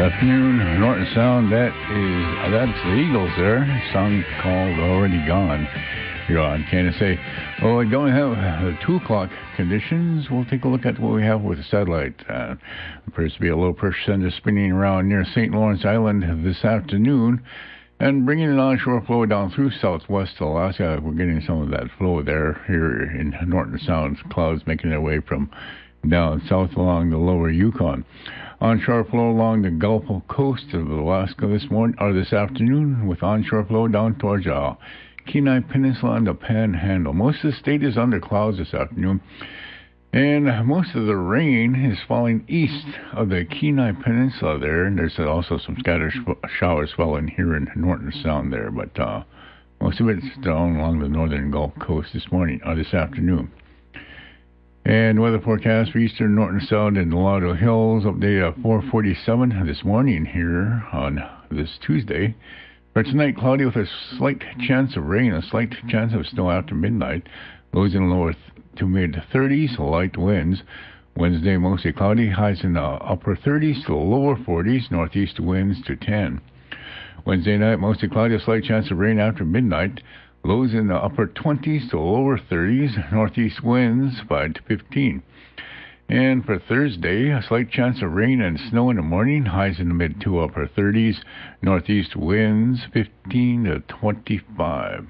afternoon, Norton Sound. That's the Eagles there. A song called "Already Gone." You're on KNSA. Well, we don't have the 2 o'clock conditions. We'll take a look at what we have with the satellite. Appears to be a low pressure center spinning around near St. Lawrence Island this afternoon and bringing an onshore flow down through southwest Alaska. We're getting some of that flow there here in Norton Sound. Clouds making their way from down south along the lower Yukon. Onshore flow along the Gulf Coast of Alaska this afternoon, with onshore flow down towards Kenai Peninsula and the Panhandle. Most of the state is under clouds this afternoon, and most of the rain is falling east of the Kenai Peninsula there, and there's also some scattered showers falling here in Norton Sound there, but most of it's down along the northern Gulf Coast this afternoon. And weather forecast for eastern Norton Sound and the Lauderdale Hills updated at 4:47 this morning here on this Tuesday. For tonight, cloudy with a slight chance of rain, a slight chance of snow after midnight. Lows in the lower to mid-30s, light winds. Wednesday, mostly cloudy, highs in the upper 30s to lower 40s, northeast winds to 10. Wednesday night, mostly cloudy, a slight chance of rain after midnight. Lows in the upper 20s to lower 30s, northeast winds 5 to 15. And for Thursday, a slight chance of rain and snow in the morning, highs in the mid to upper 30s, northeast winds 15 to 25.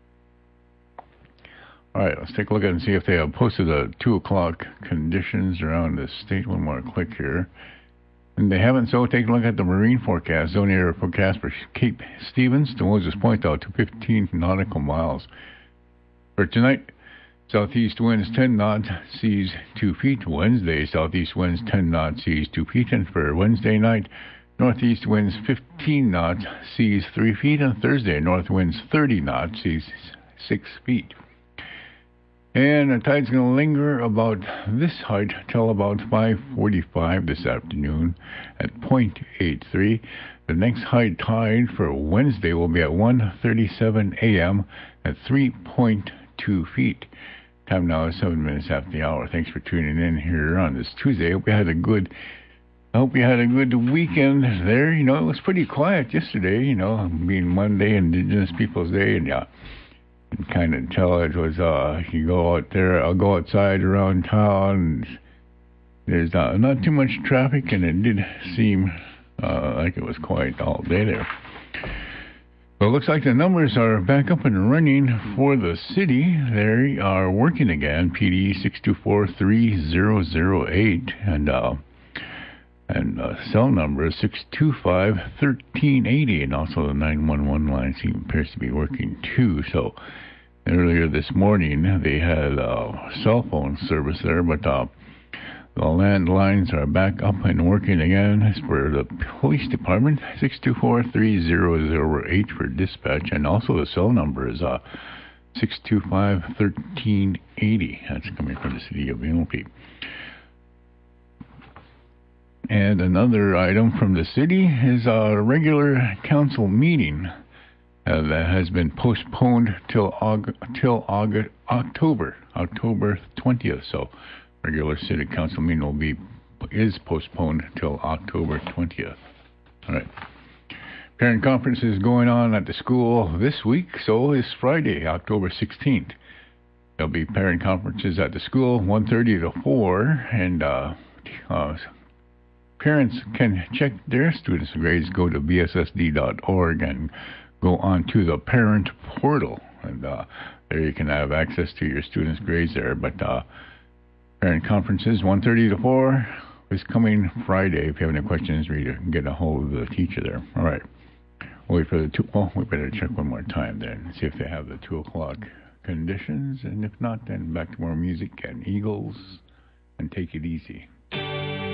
All right, let's take a look at and see if they have posted the 2 o'clock conditions around the state. One more click here. And they haven't, so take a look at the marine forecast. Zone area forecast for Cape Stevens to Moses Point out to 15 nautical miles. For tonight, southeast winds 10 knots, seas 2 feet. Wednesday, southeast winds 10 knots, seas 2 feet. And for Wednesday night, northeast winds 15 knots, seas 3 feet. And Thursday, north winds 30 knots, seas 6 feet. And the tide's going to linger about this height till about 5:45 this afternoon at 0.83. The next high tide for Wednesday will be at 1:37 a.m. at 3.2 feet. Time now is 7 minutes after the hour. Thanks for tuning in here on this Tuesday. I hope you had a good weekend there. You know, it was pretty quiet yesterday, you know, being Monday, Indigenous Peoples Day, and kind of tell it was you go out there, I'll go outside around town, and there's not too much traffic, and it did seem like it was quiet all day there. Well, it looks like the numbers are back up and running for the city. They are working again. PD 624-3008, and cell number is 625-1380, and also the 911 line appears to be working too. So earlier this morning they had cell phone service there, but the landlines are back up and working again. As for the police department, 624-3008 for dispatch, and also the cell number is 625-1380. That's coming from the city of Inalpi. And another item from the city is a regular council meeting that has been postponed till October 20th. So regular city council meeting is postponed till October 20th. All right. Parent conference is going on at the school this week, so it's Friday, October 16th. There'll be parent conferences at the school, 1:30 to 4, and parents can check their students' grades. Go to bssd.org and go on to the parent portal, and there you can have access to your students' grades there. But parent conferences 1:30 to 4 is coming Friday. If you have any questions, you can get a hold of the teacher there. All right. Wait for the we better check one more time then, see if they have the 2 o'clock conditions, and if not, then back to more music and Eagles and Take It Easy.